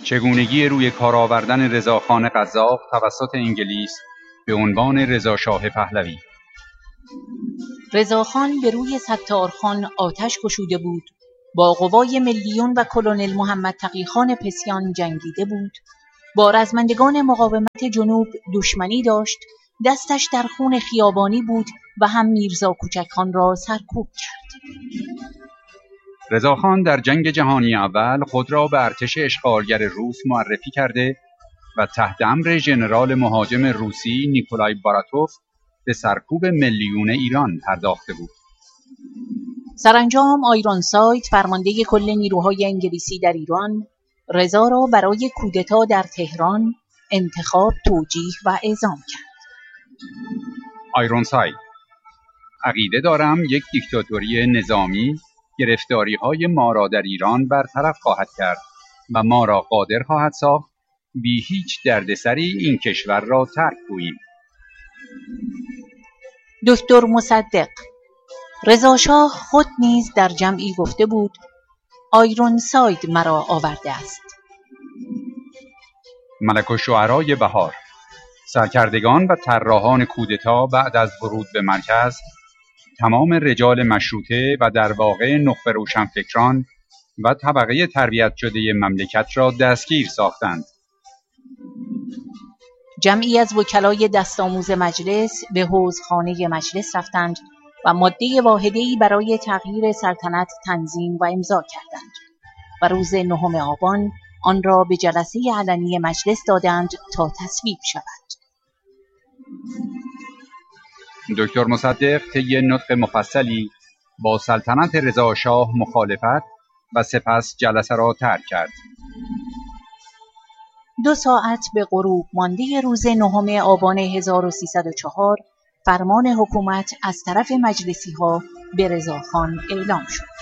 چگونگی روی کار آوردن رضاخان قزاق توسط انگلیس به عنوان رضاشاه پهلوی. رضاخان به روی ستارخان آتش گشوده بود، با قوای ملیون و کلونل محمد تقی‌خان پسیان جنگیده بود، با رزمندگان مقاومت جنوب دشمنی داشت، دستش در خون خیابانی بود و هم میرزا کوچک خان را سرکوب کرد. رضاخان در جنگ جهانی اول خود را به ارتش اشغالگر روس معرفی کرده و تحت امر ژنرال مهاجم روسی نیکولای باراتوف به سرکوب ملیون ایران پرداخته بود. سرانجام آیرونساید فرمانده کل نیروهای انگلیسی در ایران، رضا را برای کودتا در تهران انتخاب، توجیه و اعزام کرد. آیرونساید: عقیده دارم یک دیکتاتوری نظامی گرفتاری‌های ما را در ایران برطرف خواهد کرد و ما را قادر خواهد ساخت بی هیچ دردسری این کشور را ترک گوییم. دکتر مصدق: رضاشاه خود نیز در جمعی گفته بود آیرونساید مرا آورده است. ملک الشعرای بهار: سرکردگان و طراحان کودتا بعد از ورود به مرکز تمام رجال مشروطه و در واقع نخبه روشنفکران و طبقه تربیت شده مملکت را دستگیر ساختند. جمعی از وکلای دستآموز مجلس به حوضخانه مجلس رفتند و ماده واحده‌ای برای تغییر سلطنت تنظیم و امضا کردند و روز 9 آبان آن را به جلسه علنی مجلس دادند تا تصویب شود. دکتر مصدق طی نطق مفصلی با سلطنت رضاشاه مخالفت و سپس جلسه را ترک کرد. 2 ساعت به غروب مانده روز 9 آبان 1304 فرمان حکومت از طرف مجلسی‌ها به رضاخان اعلام شد.